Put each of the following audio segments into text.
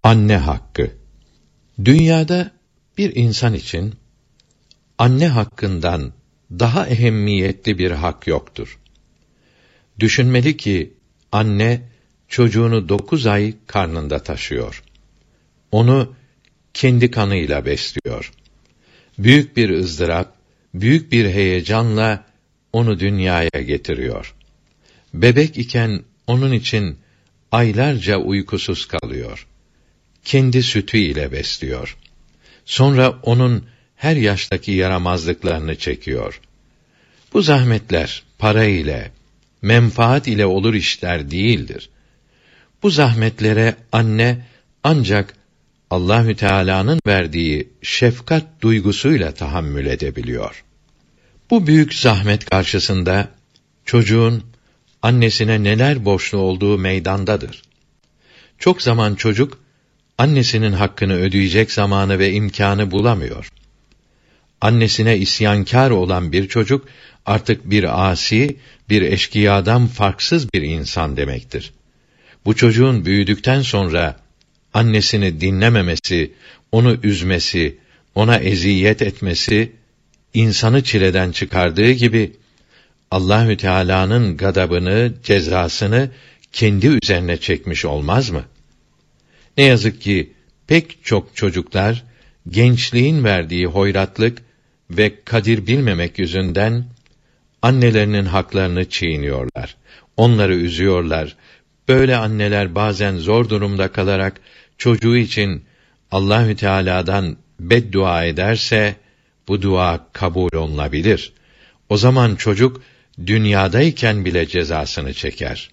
Anne hakkı. Dünyada bir insan için anne hakkından daha ehemmiyetli bir hak yoktur. Düşünmeli ki anne çocuğunu 9 ay karnında taşıyor. Onu kendi kanıyla besliyor. Büyük bir ızdırap, büyük bir heyecanla onu dünyaya getiriyor. Bebek iken onun için aylarca uykusuz kalıyor. Kendi sütü ile besliyor. Sonra onun her yaştaki yaramazlıklarını çekiyor. Bu zahmetler para ile, menfaat ile olur işler değildir. Bu zahmetlere anne ancak Allahü Teala'nın verdiği şefkat duygusuyla tahammül edebiliyor. Bu büyük zahmet karşısında çocuğun annesine neler borçlu olduğu meydandadır. Çok zaman çocuk annesinin hakkını ödeyecek zamanı ve imkânı bulamıyor. Annesine isyankâr olan bir çocuk artık bir asi, bir eşkıyadan farksız bir insan demektir. Bu çocuğun büyüdükten sonra annesini dinlememesi, onu üzmesi, ona eziyet etmesi insanı çileden çıkardığı gibi Allahü Teala'nın gadabını, cezasını kendi üzerine çekmiş olmaz mı? Ne yazık ki pek çok çocuklar gençliğin verdiği hoyratlık ve kadir bilmemek yüzünden annelerinin haklarını çiğniyorlar. Onları üzüyorlar. Böyle anneler bazen zor durumda kalarak çocuğu için Allahü Teala'dan beddua ederse bu dua kabul olunabilir. O zaman çocuk dünyadayken bile cezasını çeker.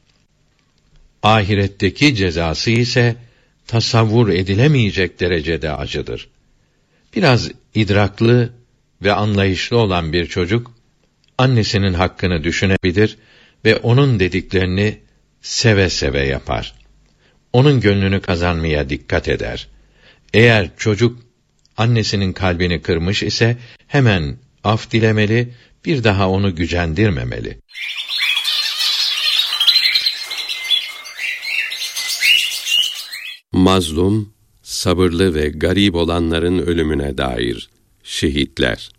Ahiretteki cezası ise tasavvur edilemeyecek derecede acıdır. Biraz idraklı ve anlayışlı olan bir çocuk annesinin hakkını düşünebilir ve onun dediklerini seve seve yapar. Onun gönlünü kazanmaya dikkat eder. Eğer çocuk annesinin kalbini kırmış ise hemen af dilemeli, bir daha onu gücendirmemeli. Mazlum, sabırlı ve garip olanların ölümüne dair şehitler.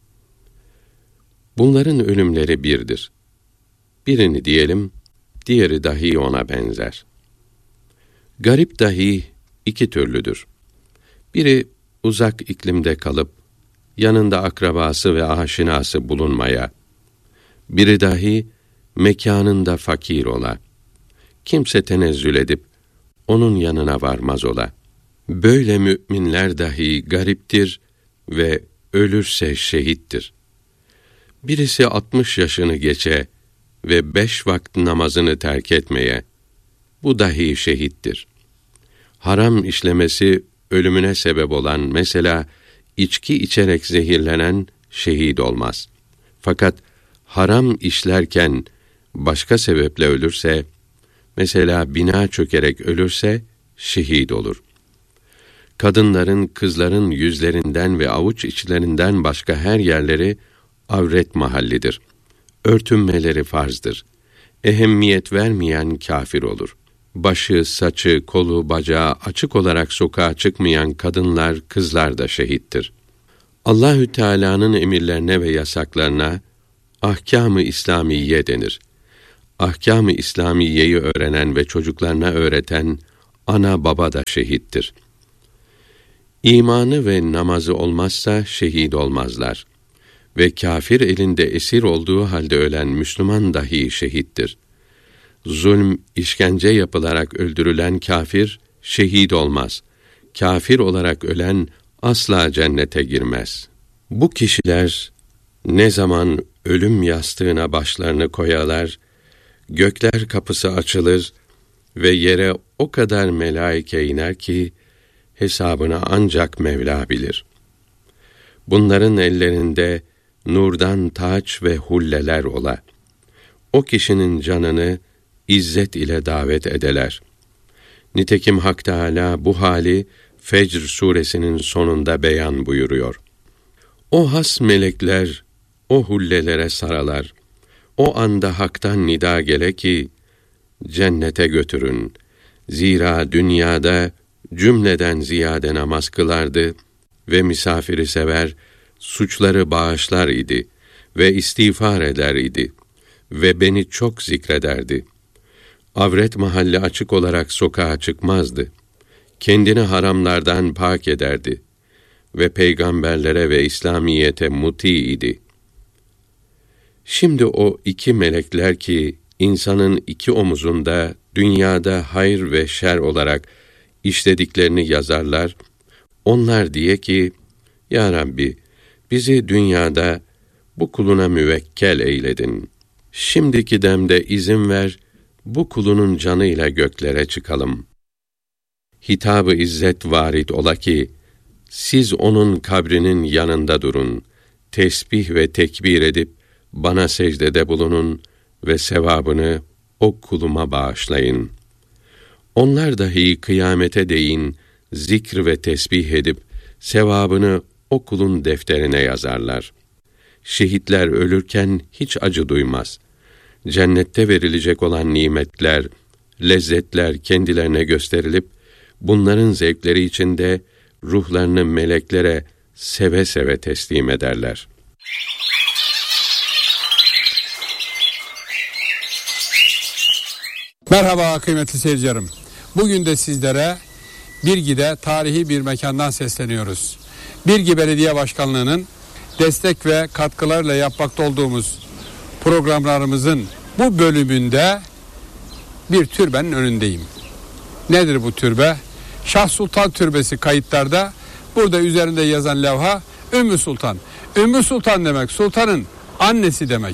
Bunların ölümleri birdir. Birini diyelim, diğeri dahi ona benzer. Garip dahi 2 türlüdür. Biri uzak iklimde kalıp yanında akrabası ve aşinası bulunmaya, biri dahi mekânında fakir ola, kimse tenezzül edip onun yanına varmaz ola. Böyle mü'minler dahi gariptir ve ölürse şehittir. Birisi 60 yaşını geçe ve 5 vakit namazını terk etmeye, bu dahi şehittir. Haram işlemesi ölümüne sebep olan, mesela içki içerek zehirlenen şehit olmaz. Fakat haram işlerken başka sebeple ölürse, mesela bina çökerek ölürse şehit olur. Kadınların, kızların yüzlerinden ve avuç içlerinden başka her yerleri avret mahallidir. Örtünmeleri farzdır. Ehemmiyet vermeyen kâfir olur. Başı, saçı, kolu, bacağı açık olarak sokağa çıkmayan kadınlar, kızlar da şehittir. Allahü Teala'nın emirlerine ve yasaklarına ahkâm-ı İslamiye denir. Ahkâm-ı İslamiyeyi öğrenen ve çocuklarına öğreten ana baba da şehittir. İmanı ve namazı olmazsa şehit olmazlar. Ve kâfir elinde esir olduğu halde ölen Müslüman dahi şehittir. Zulm, işkence yapılarak öldürülen kâfir şehit olmaz. Kâfir olarak ölen asla cennete girmez. Bu kişiler ne zaman ölüm yastığına başlarını koyalar, gökler kapısı açılır ve yere o kadar melaike iner ki hesabını ancak Mevla bilir. Bunların ellerinde nurdan taç ve hulleler ola. O kişinin canını izzet ile davet edeler. Nitekim Hak Teâlâ bu hali Fecr suresinin sonunda beyan buyuruyor. O has melekler o hullelere saralar. O anda Hak'tan nida gele ki cennete götürün. Zira dünyada cümleden ziyade namaz kılardı ve misafiri sever, suçları bağışlar idi ve istiğfar eder idi ve beni çok zikrederdi. Avret mahalli açık olarak sokağa çıkmazdı. Kendini haramlardan pak ederdi ve peygamberlere ve İslamiyete muti idi. Şimdi o iki melekler ki insanın iki omuzunda dünyada hayır ve şer olarak işlediklerini yazarlar, onlar diye ki, Ya Rabbi, bizi dünyada bu kuluna müvekkel eyledin. Şimdiki demde izin ver, bu kulunun canıyla göklere çıkalım. Hitab-ı izzet varid ola ki, siz onun kabrinin yanında durun, tesbih ve tekbir edip, bana secdede bulunun ve sevabını o kuluma bağışlayın. Onlar dahi kıyamete değin, zikr ve tesbih edip, sevabını o kulun defterine yazarlar. Şehitler ölürken hiç acı duymaz. Cennette verilecek olan nimetler, lezzetler kendilerine gösterilip, bunların zevkleri içinde ruhlarını meleklere seve seve teslim ederler. Merhaba kıymetli seyircilerim. Bugün de sizlere Birgi'de tarihi bir mekandan sesleniyoruz. Birgi Belediye Başkanlığı'nın destek ve katkılarıyla yapmakta olduğumuz programlarımızın bu bölümünde bir türbenin önündeyim. Nedir bu türbe? Şah Sultan Türbesi kayıtlarda. Burada üzerinde yazan levha Ümmü Sultan. Ümmü Sultan demek sultanın annesi demek.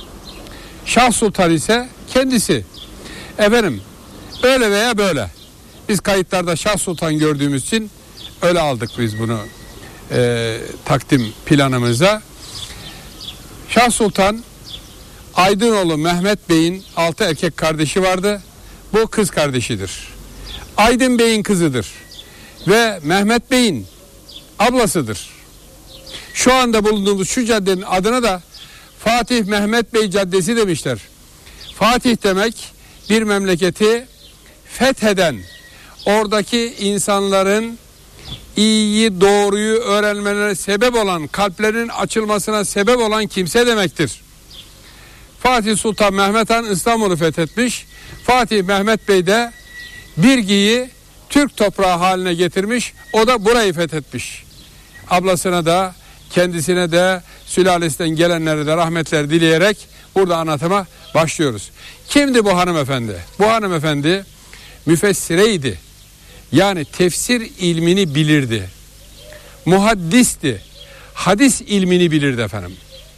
Şah Sultan ise kendisi. Efendim öyle veya böyle. Biz kayıtlarda Şah Sultan gördüğümüz için öyle aldık biz bunu takdim planımıza. Şah Sultan Aydınoğlu Mehmet Bey'in 6 erkek kardeşi vardı. Bu kız kardeşidir. Aydın Bey'in kızıdır. Ve Mehmet Bey'in ablasıdır. Şu anda bulunduğumuz şu caddenin adına da Fatih Mehmet Bey Caddesi demişler. Fatih demek bir memleketi fetheden, oradaki insanların iyiyi, doğruyu öğrenmelerine sebep olan, kalplerinin açılmasına sebep olan kimse demektir. Fatih Sultan Mehmet Han İstanbul'u fethetmiş. Fatih Mehmet Bey de Birgi'yi Türk toprağı haline getirmiş. O da burayı fethetmiş. Ablasına da, kendisine de, sülalesinden gelenlere de rahmetler dileyerek burada anlatıma başlıyoruz. Kimdi bu hanımefendi? Bu hanımefendi müfessireydi. Yani tefsir ilmini bilirdi. Muhaddisti. Hadis ilmini bilirdi efendim.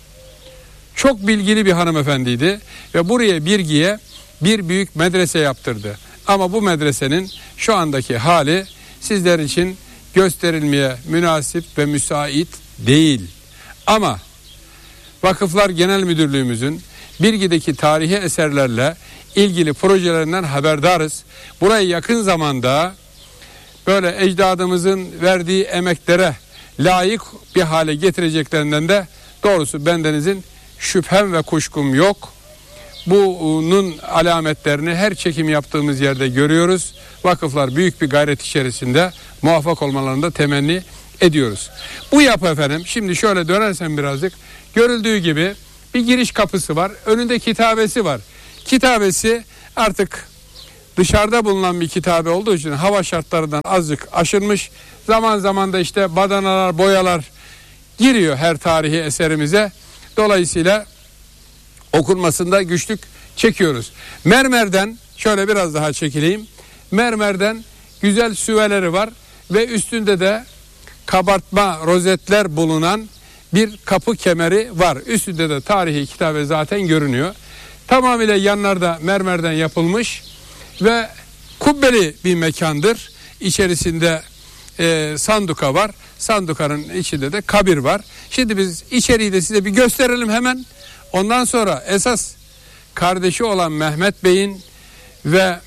Çok bilgili bir hanımefendiydi ve buraya Birgi'ye bir büyük medrese yaptırdı. Ama bu medresenin şu andaki hali sizler için gösterilmeye münasip ve müsait değil. Ama Vakıflar Genel Müdürlüğümüzün Birgi'deki tarihi eserlerle ilgili projelerinden haberdarız. Burayı yakın zamanda böyle ecdadımızın verdiği emeklere layık bir hale getireceklerinden de doğrusu bendenizin şüphem ve kuşkum yok. Bunun alametlerini her çekim yaptığımız yerde görüyoruz. Vakıflar büyük bir gayret içerisinde muvaffak olmalarını da temenni ediyoruz. Bu yapı efendim, şimdi şöyle dönersem birazcık, görüldüğü gibi bir giriş kapısı var. Önünde kitabesi var. Kitabesi artık dışarıda bulunan bir kitabe olduğu için hava şartlarından azıcık aşınmış. Zaman zaman da işte badanalar, boyalar giriyor her tarihi eserimize. Dolayısıyla okunmasında güçlük çekiyoruz. Mermerden şöyle biraz daha çekileyim. Mermerden güzel süveleri var ve üstünde de kabartma rozetler bulunan bir kapı kemeri var. Üstünde de tarihi kitabe zaten görünüyor. Tamamıyla yanlarda mermerden yapılmış ve kubbeli bir mekandır. İçerisinde sanduka var. Sandukanın içinde de kabir var. Şimdi biz içeriği de size bir gösterelim hemen. Ondan sonra esas kardeşi olan Mehmet Bey'in ve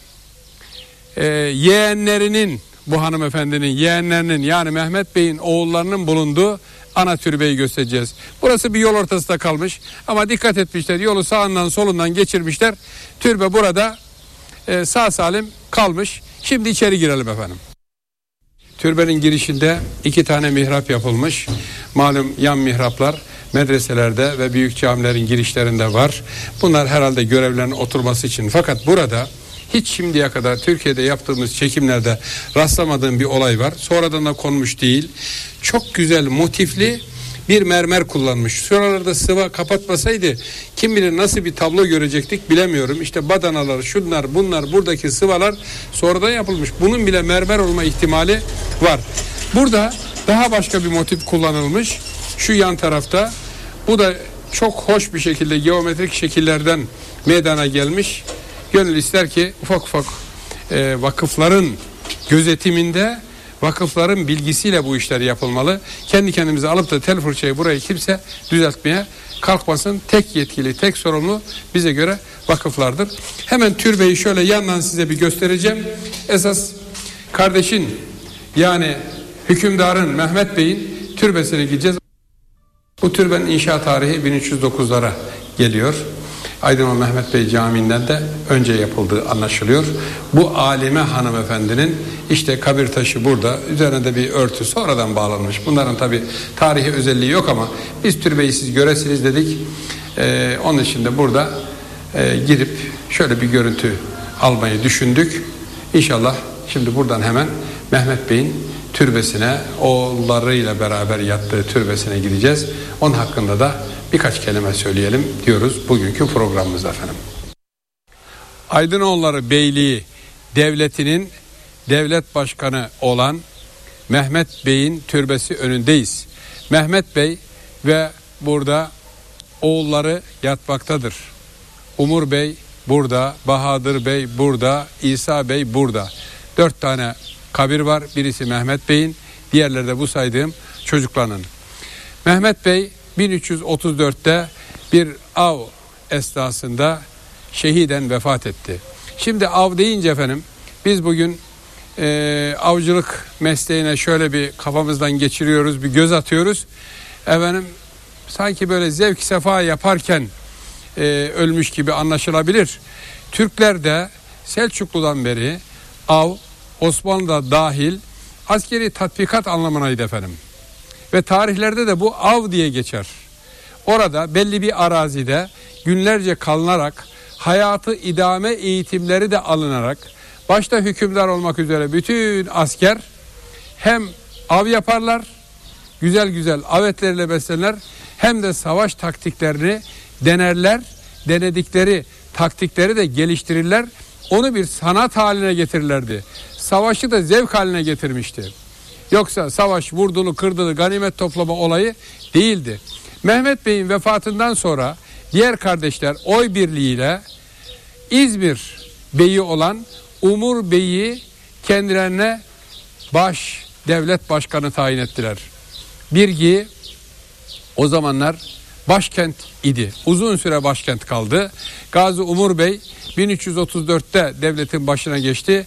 yeğenlerinin, bu hanımefendinin yeğenlerinin, yani Mehmet Bey'in oğullarının bulunduğu ana türbeyi göstereceğiz. Burası bir yol ortasında kalmış ama dikkat etmişler, yolu sağından solundan geçirmişler. Türbe burada sağ salim kalmış. Şimdi içeri girelim efendim. Türbenin girişinde 2 tane mihrap yapılmış. Malum yan mihraplar medreselerde ve büyük camilerin girişlerinde var. Bunlar herhalde görevlerin oturması için. Fakat burada hiç şimdiye kadar Türkiye'de yaptığımız çekimlerde rastlamadığım bir olay var. Sonradan da konmuş değil. Çok güzel motifli bir mermer kullanmış. Şuralarda sıva kapatmasaydı kim bilir nasıl bir tablo görecektik bilemiyorum. İşte badanalar, şunlar, bunlar, buradaki sıvalar sonradan yapılmış. Bunun bile mermer olma ihtimali var. Burada daha başka bir motif kullanılmış. Şu yan tarafta. Bu da çok hoş bir şekilde geometrik şekillerden meydana gelmiş. Gönül ister ki ufak ufak vakıfların gözetiminde, vakıfların bilgisiyle bu işler yapılmalı. Kendi kendimize alıp da tel fırçayı burayı kimse düzeltmeye kalkmasın. Tek yetkili, tek sorumlu bize göre vakıflardır. Hemen türbeyi şöyle yandan size bir göstereceğim. Esas kardeşin, yani hükümdarın, Mehmet Bey'in türbesine gideceğiz. Bu türbenin inşa tarihi 1309'lara geliyor. Aydınol Mehmet Bey Camii'nden de önce yapıldığı anlaşılıyor. Bu alime hanımefendinin işte kabir taşı burada, üzerine de bir örtü sonradan bağlanmış. Bunların tabi tarihi özelliği yok ama biz türbeyi siz göresiniz dedik. Onun için de burada girip şöyle bir görüntü almayı düşündük. İnşallah şimdi buradan hemen Mehmet Bey'in türbesine, oğullarıyla beraber yattığı türbesine gideceğiz. Onun hakkında da birkaç kelime söyleyelim diyoruz bugünkü programımızda efendim. Aydınoğulları Beyliği Devleti'nin devlet başkanı olan Mehmet Bey'in türbesi önündeyiz. Mehmet Bey ve burada oğulları yatmaktadır. Umur Bey burada, Bahadır Bey burada, İsa Bey burada. 4 tane kabir var. Birisi Mehmet Bey'in, diğerleri de bu saydığım çocuklarının. Mehmet Bey 1334'te bir av esnasında şehiden vefat etti. Şimdi av deyince efendim biz bugün avcılık mesleğine şöyle bir kafamızdan geçiriyoruz, bir göz atıyoruz. Efendim sanki böyle zevk sefa yaparken ölmüş gibi anlaşılabilir. Türkler de Selçuklu'dan beri av, Osmanlı'da dahil askeri tatbikat anlamınaydı efendim. Ve tarihlerde de bu av diye geçer. Orada belli bir arazide günlerce kalınarak, hayatı idame eğitimleri de alınarak, başta hükümdar olmak üzere bütün asker hem av yaparlar, güzel güzel av etleriyle beslenirler, hem de savaş taktiklerini denerler, denedikleri taktikleri de geliştirirler, onu bir sanat haline getirirlerdi. Savaşı da zevk haline getirmişti. Yoksa savaş vurdulu kırdılı ganimet toplama olayı değildi. Mehmet Bey'in vefatından sonra diğer kardeşler oy birliğiyle İzmir Bey'i olan Umur Bey'i kendilerine baş devlet başkanı tayin ettiler. Birgi o zamanlar başkent idi. Uzun süre başkent kaldı. Gazi Umur Bey 1334'te devletin başına geçti.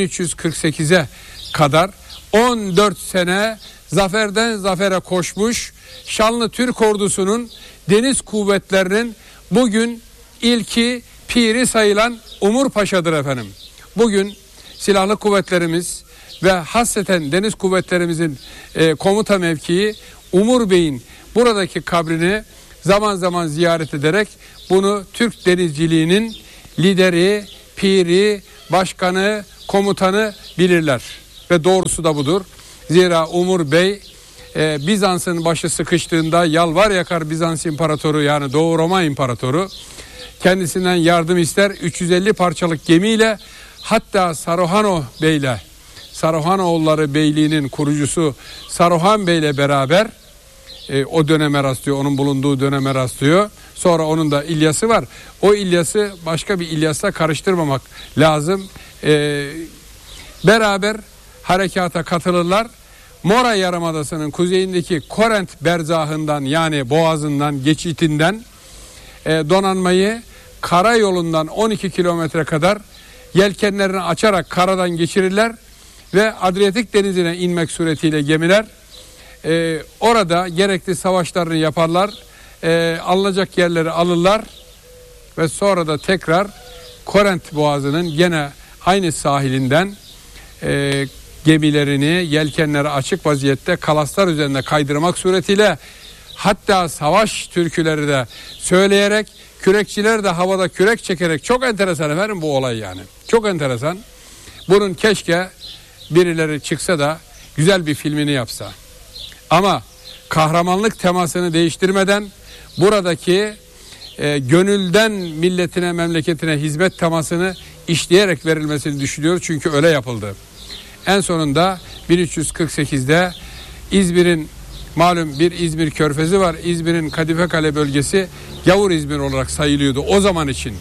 1348'e kadar 14 sene zaferden zafere koşmuş, şanlı Türk ordusunun deniz kuvvetlerinin bugün ilki piri sayılan Umur Paşa'dır efendim. Bugün silahlı kuvvetlerimiz ve hasreten deniz kuvvetlerimizin komuta mevkii Umur Bey'in buradaki kabrini zaman zaman ziyaret ederek bunu Türk denizciliğinin lideri, piri, başkanı, komutanı bilirler. Ve doğrusu da budur. Zira Umur Bey Bizans'ın başı sıkıştığında yalvar yakar Bizans İmparatoru, yani Doğu Roma İmparatoru kendisinden yardım ister. 350 parçalık gemiyle, hatta Saruhano Bey'le, Saruhanoğulları Beyliği'nin kurucusu Saruhan Bey'le beraber o döneme rastlıyor, onun bulunduğu döneme rastlıyor. Sonra onun da İlyas'ı var. O İlyas'ı başka bir İlyas'la karıştırmamak lazım. Beraber harekata katılırlar. Mora Yarımadası'nın kuzeyindeki Korent berzahından, yani boğazından, geçitinden donanmayı karayolundan 12 kilometre kadar yelkenlerini açarak karadan geçirirler ve Adriyatik Denizi'ne inmek suretiyle gemiler orada gerekli savaşlarını yaparlar, alınacak yerleri alırlar ve sonra da tekrar Korent Boğazı'nın gene aynı sahilinden gemilerini yelkenleri açık vaziyette kalaslar üzerinde kaydırmak suretiyle, hatta savaş türküleri de söyleyerek, kürekçiler de havada kürek çekerek, çok enteresan efendim bu olay yani. Çok enteresan. Bunun keşke birileri çıksa da güzel bir filmini yapsa. Ama kahramanlık temasını değiştirmeden buradaki gönülden milletine, memleketine hizmet temasını işleyerek verilmesini düşünüyor. Çünkü öyle yapıldı. En sonunda 1348'de İzmir'in, malum bir İzmir Körfezi var. İzmir'in Kadifekale bölgesi Gavur İzmir olarak sayılıyordu o zaman için.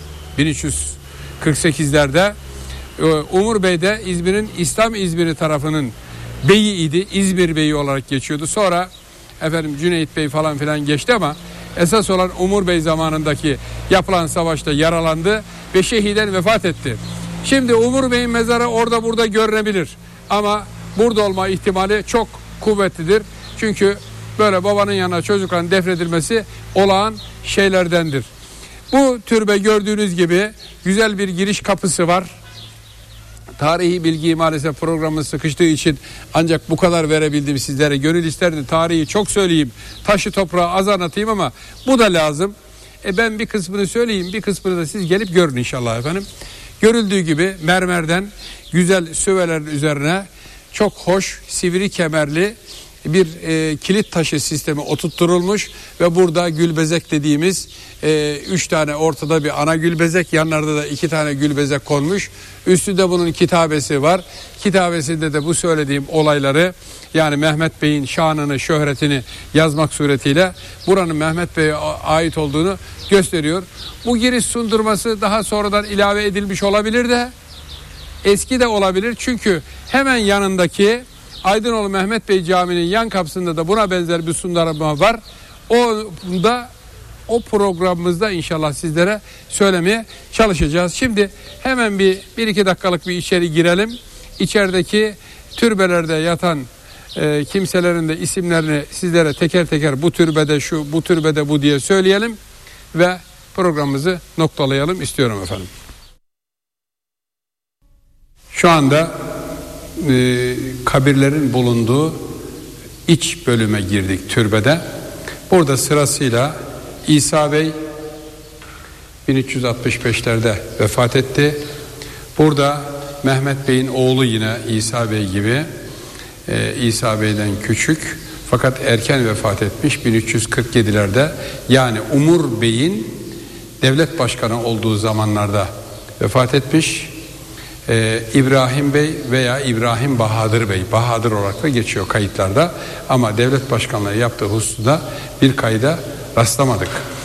1348'lerde Umur Bey de İzmir'in İslam İzmir'i tarafının beyiydi. İzmir Beyi olarak geçiyordu. Sonra efendim Cüneyt Bey falan filan geçti ama esas olan Umur Bey zamanındaki yapılan savaşta yaralandı ve şehiden vefat etti. Şimdi Umur Bey'in mezarı orada burada görünebilir ama burada olma ihtimali çok kuvvetlidir. Çünkü böyle babanın yanına çocukların defnedilmesi olağan şeylerdendir. Bu türbe gördüğünüz gibi güzel bir giriş kapısı var. Tarihi bilgiyi maalesef programımız sıkıştığı için ancak bu kadar verebildim sizlere. Gönül isterdi tarihi çok söyleyeyim, taşı toprağı az anlatayım ama bu da lazım. Ben bir kısmını söyleyeyim, bir kısmını da siz gelip görün inşallah efendim. Görüldüğü gibi mermerden güzel süvelerin üzerine çok hoş sivri kemerli bir kilit taşı sistemi oturtturulmuş ve burada gülbezek dediğimiz 3 tane ortada bir ana gülbezek, yanlarda da 2 tane gülbezek konmuş. Üstünde bunun kitabesi var. Kitabesinde de bu söylediğim olayları, yani Mehmet Bey'in şanını, şöhretini yazmak suretiyle buranın Mehmet Bey'e ait olduğunu gösteriyor. Bu giriş sundurması daha sonradan ilave edilmiş olabilir de eski de olabilir. Çünkü hemen yanındaki Aydınoğlu Mehmet Bey Camii'nin yan kapısında da buna benzer bir sundurma var. O programımızda inşallah sizlere söylemeye çalışacağız. Şimdi hemen bir iki dakikalık bir içeri girelim. İçerideki türbelerde yatan kimselerin de isimlerini sizlere teker teker bu türbede şu, bu türbede bu diye söyleyelim ve programımızı noktalayalım istiyorum efendim. Şu anda kabirlerin bulunduğu iç bölüme girdik türbede. Burada sırasıyla İsa Bey 1365'lerde vefat etti. Burada Mehmet Bey'in oğlu yine İsa Bey gibi, İsa Bey'den küçük fakat erken vefat etmiş 1347'lerde, yani Umur Bey'in devlet başkanı olduğu zamanlarda vefat etmiş. İbrahim Bey veya İbrahim Bahadır Bey, Bahadır olarak da geçiyor kayıtlarda ama devlet başkanlığı yaptığı hususta bir kayda rastlamadık.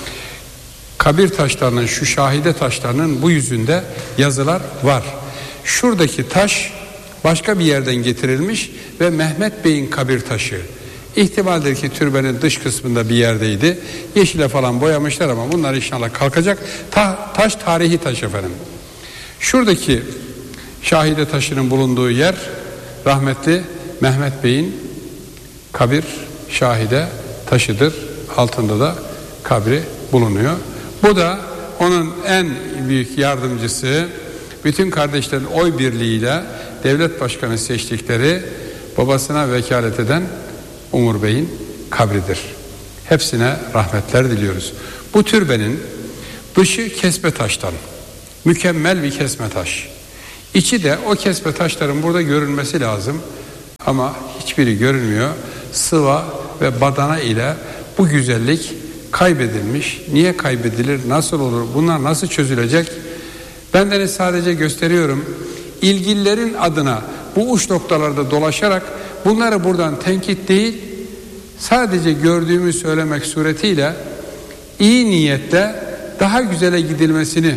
Kabir taşlarının, şu şahide taşlarının bu yüzünde yazılar var. Şuradaki taş başka bir yerden getirilmiş ve Mehmet Bey'in kabir taşı. İhtimaldir ki türbenin dış kısmında bir yerdeydi. Yeşile falan boyamışlar ama bunlar inşallah kalkacak. Taş tarihi taş efendim. Şuradaki şahide taşının bulunduğu yer rahmetli Mehmet Bey'in kabir şahide taşıdır. Altında da kabri bulunuyor. Bu da onun en büyük yardımcısı, bütün kardeşlerin oy birliğiyle devlet başkanı seçtikleri, babasına vekalet eden Umur Bey'in kabridir. Hepsine rahmetler diliyoruz. Bu türbenin dışı kesme taştan, mükemmel bir kesme taş. İçi de o kesme taşların burada görünmesi lazım ama hiçbiri görünmüyor. Sıva ve badana ile bu güzellik kaybedilmiş. Niye kaybedilir? Nasıl olur? Bunlar nasıl çözülecek? Ben de sadece gösteriyorum. İlgililerin adına bu uç noktalarda dolaşarak bunları buradan tenkit değil, sadece gördüğümü söylemek suretiyle iyi niyetle daha güzele gidilmesini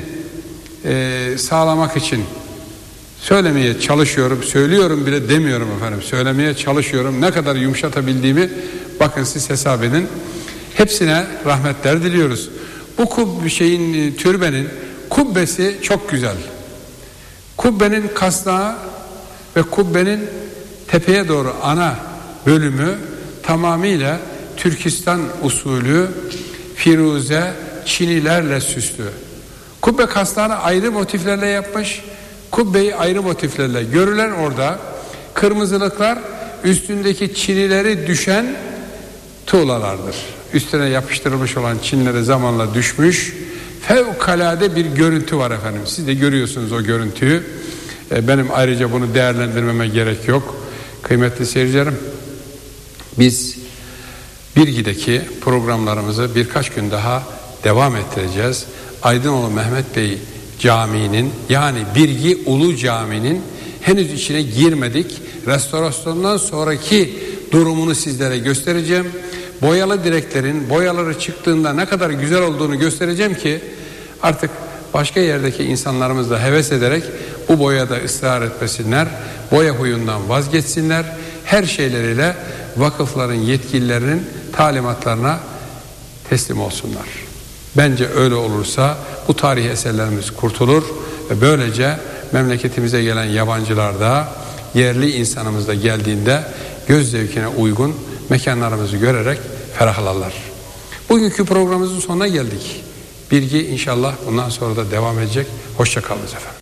sağlamak için söylemeye çalışıyorum. Söylüyorum bile demiyorum efendim. Söylemeye çalışıyorum. Ne kadar yumuşatabildiğimi bakın siz hesap edin. Hepsine rahmetler diliyoruz. Bu türbenin kubbesi çok güzel. Kubbenin kasnağı ve kubbenin tepeye doğru ana bölümü tamamıyla Türkistan usulü firuze çinilerle süslü. Kubbe kasnağını ayrı motiflerle yapmış. Kubbeyi ayrı motiflerle görülen orada Kırmızılıklar üstündeki çinileri düşen tuğlalardır. Üstüne yapıştırılmış olan çinleri zamanla düşmüş. Fevkalade bir görüntü var efendim. Siz de görüyorsunuz o görüntüyü. Benim ayrıca bunu değerlendirmeme gerek yok. Kıymetli seyircilerim, biz Birgi'deki programlarımızı birkaç gün daha devam ettireceğiz. Aydınoğlu Mehmet Bey Camii'nin, yani Birgi Ulu Camii'nin henüz içine girmedik. Restorasyondan sonraki durumunu sizlere göstereceğim. Boyalı direklerin boyaları çıktığında ne kadar güzel olduğunu göstereceğim ki artık başka yerdeki insanlarımız da heves ederek bu boyada ısrar etmesinler, boya huyundan vazgeçsinler, her şeyleriyle vakıfların yetkililerinin talimatlarına teslim olsunlar. Bence öyle olursa bu tarihi eserlerimiz kurtulur ve böylece memleketimize gelen yabancılar da, yerli insanımız da geldiğinde göz zevkine uygun mekanlarımızı görerek ferahlarlar. Bugünkü programımızın sonuna geldik. Birgi inşallah bundan sonra da devam edecek. Hoşça kalınız efendim.